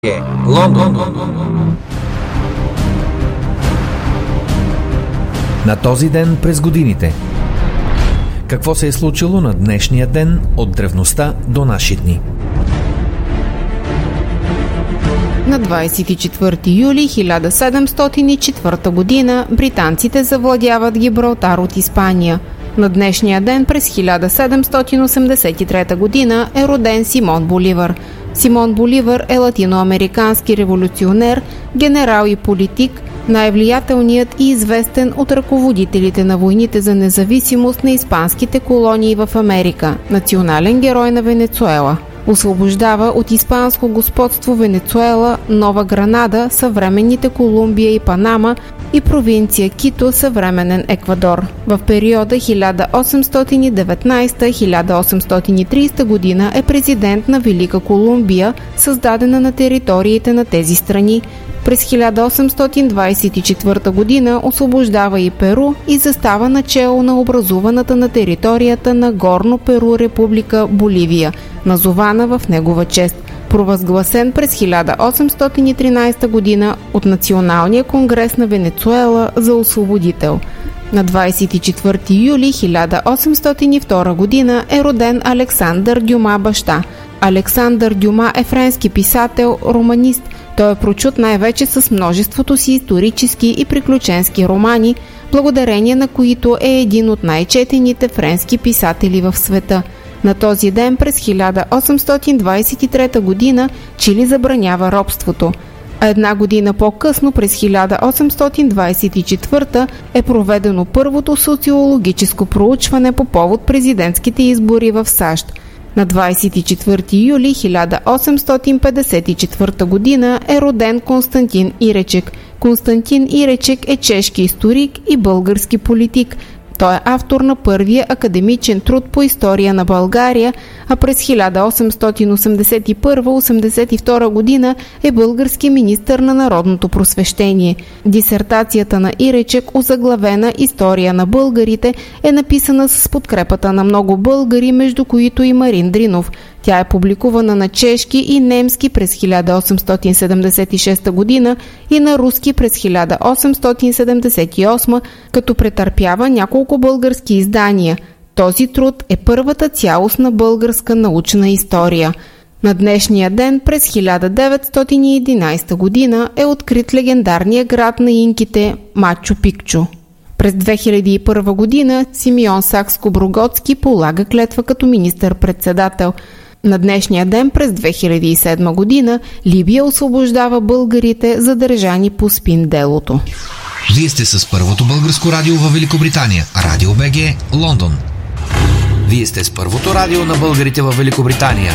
Лондон. На този ден през годините. Какво се е случило на днешния ден от древността до наши дни? На 24 юли 1704 година британците завладяват Гибралтар от Испания. На днешния ден през 1783 година е роден Симон Боливар. Симон Боливар е латиноамерикански революционер, генерал и политик, най-влиятелният и известен от ръководителите на войните за независимост на испанските колонии в Америка, национален герой на Венецуела. Освобождава от испанско господство Венецуела, Нова Гранада, съвременните Колумбия и Панама и провинция Кито, съвременен Еквадор. В периода 1819-1830 година е президент на Велика Колумбия, създадена на териториите на тези страни. През 1824 година освобождава и Перу и застава начело на образуваната на територията на Горно Перу република Боливия, назована в негова чест, провъзгласен през 1813 година от Националния конгрес на Венецуела за освободител. На 24 юли 1802 година е роден Александър Дюма баща. Александър Дюма е френски писател, романист. Той е прочут най-вече с множеството си исторически и приключенски романи, благодарение на които е един от най-четените френски писатели в света. На този ден през 1823 година Чили забранява робството. А една година по-късно, през 1824 е проведено първото социологическо проучване по повод президентските избори в САЩ. На 24 юли 1854 година е роден Константин Иречек. Константин Иречек е чешки историк и български политик. Той е автор на първия академичен труд по история на България, а през 1881-82 година е български министър на народното просвещение. Дисертацията на Иречек, озаглавена "История на българите", е написана с подкрепата на много българи, между които и Марин Дринов. Тя е публикувана на чешки и немски през 1876 година и на руски през 1878, като претърпява няколко български издания. Този труд е първата цялостна българска научна история. На днешния ден през 1911 година е открит легендарния град на инките Мачу Пикчу. През 2001 година Симеон Сакскобургготски полага клетва като министър-председател. На днешния ден през 2007 година Либия освобождава българите, задържани по спин делото. Вие сте с първото българско радио във Великобритания. Радио БГ, Лондон. Вие сте с първото радио на българите във Великобритания.